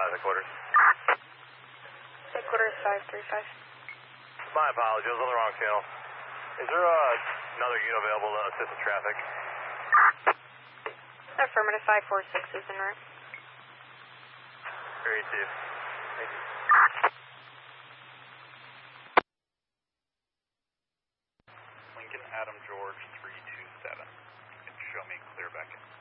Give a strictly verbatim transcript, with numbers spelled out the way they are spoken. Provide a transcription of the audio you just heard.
headquarters. Headquarters five three five. My apologies, I was on the wrong channel. Is there uh, another unit available to assist with traffic? Affirmative five four six is en route. Very two. Thank you. Lincoln Adam George three two seven. You can show me clear back in.